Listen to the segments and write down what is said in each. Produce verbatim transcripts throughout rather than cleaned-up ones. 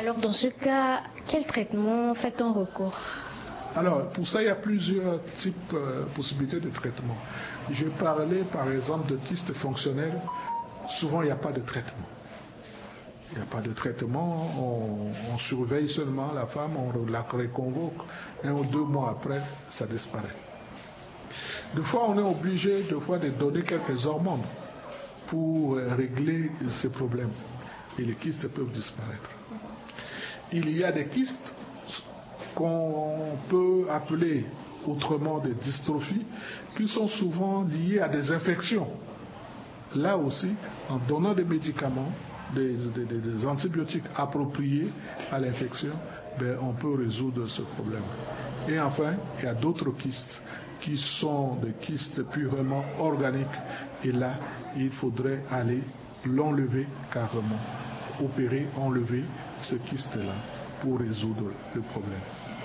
Alors dans ce cas, quel traitement fait-on recours? Alors pour ça, il y a plusieurs types de euh, possibilités de traitement. Je parlais par exemple de kystes fonctionnels. Souvent, il n'y a pas de traitement. Il n'y a pas de traitement, on, on surveille seulement la femme, on la reconvoque, un ou deux mois après, ça disparaît. Des fois, on est obligé de, fois, de donner quelques hormones pour régler ces problèmes. Et les kystes peuvent disparaître. Il y a des kystes qu'on peut appeler autrement des dystrophies, qui sont souvent liées à des infections. Là aussi, en donnant des médicaments, des, des, des antibiotiques appropriés à l'infection, ben, on peut résoudre ce problème. Et enfin, il y a d'autres kystes qui sont des kystes purement organiques. Et là, il faudrait aller l'enlever carrément, opérer, enlever ce kyste-là pour résoudre le problème.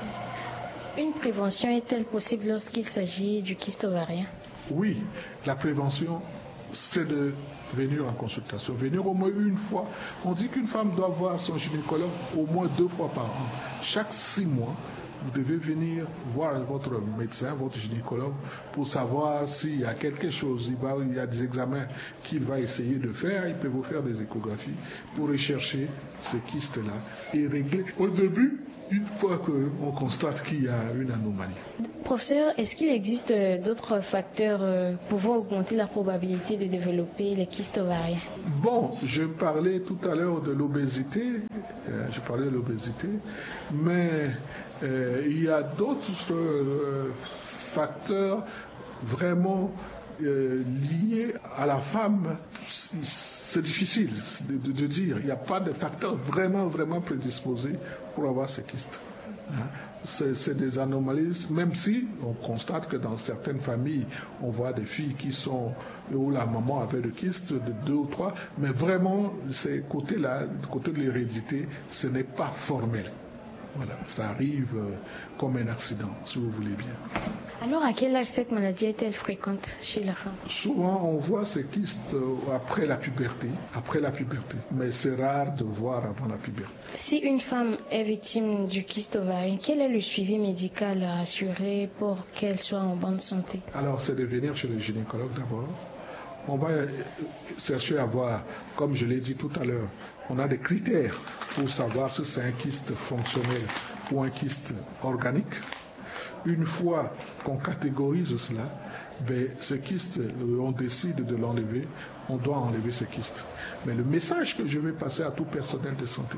Une prévention est-elle possible lorsqu'il s'agit du kyste ovarien? Oui, la prévention, c'est de venir en consultation, venir au moins une fois. On dit qu'une femme doit voir son gynécologue au moins deux fois par an. Chaque six mois, vous devez venir voir votre médecin, votre gynécologue, pour savoir s'il y a quelque chose. Il, va, il y a des examens qu'il va essayer de faire. Il peut vous faire des échographies pour rechercher ce kyste-là et régler au début, une fois qu'on constate qu'il y a une anomalie. Professeur, est-ce qu'il existe d'autres facteurs euh, pouvant augmenter la probabilité de développer les kystes ovariens? Bon, je parlais tout à l'heure de l'obésité, euh, je parlais de l'obésité, mais euh, il y a d'autres euh, facteurs vraiment euh, liés à la femme. C'est difficile de, de, de dire, il n'y a pas de facteurs vraiment, vraiment prédisposés pour avoir ces kystes. Hein? C'est, c'est des anomalies, même si on constate que dans certaines familles, on voit des filles qui sont, où la maman avait le kyste de deux ou trois, mais vraiment, c'est côté-là, côté de l'hérédité, ce n'est pas formel. Voilà, ça arrive euh, comme un accident, si vous voulez bien. Alors, à quel âge cette maladie est-elle fréquente chez la femme? Souvent, on voit ces kystes euh, après la puberté, après la puberté, mais c'est rare de voir avant la puberté. Si une femme est victime du kyste ovarien, quel est le suivi médical à assurer pour qu'elle soit en bonne santé? Alors, c'est de venir chez le gynécologue d'abord. On va chercher à voir, comme je l'ai dit tout à l'heure, on a des critères pour savoir si c'est un kyste fonctionnel ou un kyste organique. Une fois qu'on catégorise cela, ben, ce kyste, on décide de l'enlever, on doit enlever ce kyste. Mais le message que je vais passer à tout personnel de santé,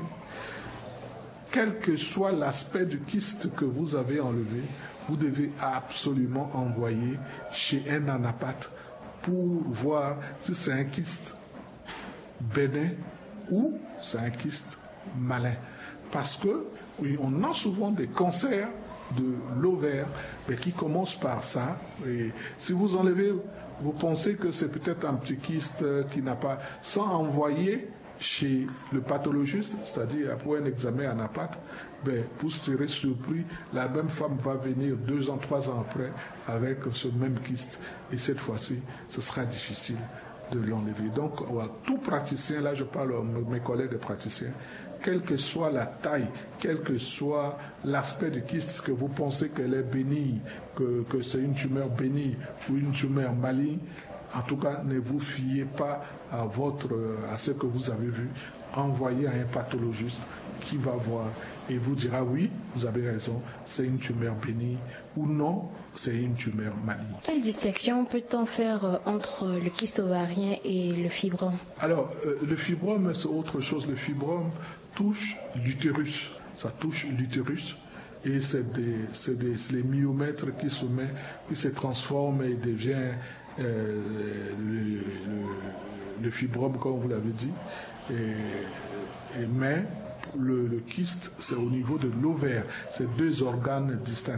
quel que soit l'aspect du kyste que vous avez enlevé, vous devez absolument envoyer chez un anapathe pour voir si c'est un kyste bénin ou c'est un kyste malin. Parce que oui, on a souvent des cancers de l'ovaire mais qui commencent par ça. Et si vous enlevez, vous pensez que c'est peut-être un petit kyste qui n'a pas, sans envoyer chez le pathologiste, c'est-à-dire pour un examen anapathe, ben, vous serez surpris, la même femme va venir deux ans, trois ans après avec ce même kyste et cette fois-ci, ce sera difficile de l'enlever. Donc, à tout praticien, là je parle à mes collègues praticiens, quelle que soit la taille, quel que soit l'aspect du kyste, que vous pensez qu'elle est bénigne, que, que c'est une tumeur bénigne ou une tumeur maligne, en tout cas, ne vous fiez pas à, votre, à ce que vous avez vu. Envoyez à un pathologiste qui va voir et vous dira oui, vous avez raison, c'est une tumeur bénigne ou non, c'est une tumeur maligne. Quelle distinction peut-on faire entre le kyste ovarien et le fibrome? Alors, euh, le fibrome, c'est autre chose. Le fibrome touche l'utérus. Ça touche l'utérus. Et c'est, des, c'est, des, c'est les myomètres qui se, met, qui se transforment et devient euh, le, le, le fibrome, comme vous l'avez dit. Et, et, mais le, le kyste, c'est au niveau de l'ovaire. C'est deux organes distincts.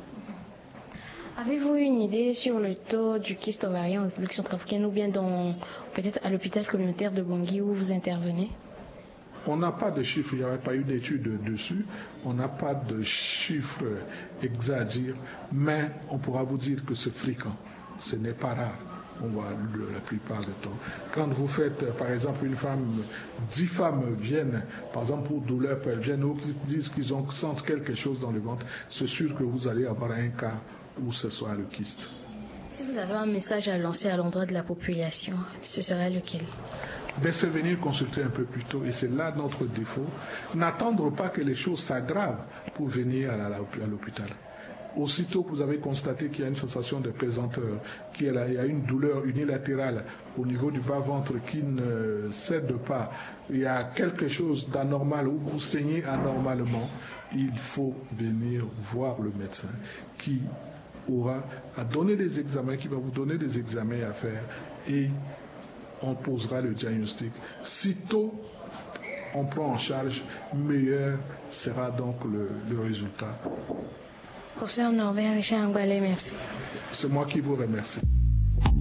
Avez-vous une idée sur le taux du kyste ovarien en République centrafricaine ou bien dans, peut-être à l'hôpital communautaire de Bangui où vous intervenez? On n'a pas de chiffres, il n'y avait pas eu d'études dessus, on n'a pas de chiffres exacts à dire, mais on pourra vous dire que c'est fréquent, ce n'est pas rare. on voit le, la plupart du temps. Quand vous faites, par exemple, une femme, dix femmes viennent, par exemple, pour douleur pelvienne, ou qui disent qu'ils ont, sentent quelque chose dans le ventre, c'est sûr que vous allez avoir un cas où ce soit le kyste. Si vous avez un message à lancer à l'endroit de la population, ce serait lequel? Ben, c'est venir consulter un peu plus tôt, et c'est là notre défaut. N'attendre pas que les choses s'aggravent pour venir à, la, à l'hôpital. Aussitôt que vous avez constaté qu'il y a une sensation de pesanteur, qu'il y a une douleur unilatérale au niveau du bas-ventre qui ne cède pas, il y a quelque chose d'anormal ou vous saignez anormalement, il faut venir voir le médecin qui aura à donner des examens, qui va vous donner des examens à faire et on posera le diagnostic. Sitôt on prend en charge, meilleur sera donc le, le résultat. Professeur Norbert Richard Ngwale, merci. C'est moi qui vous remercie.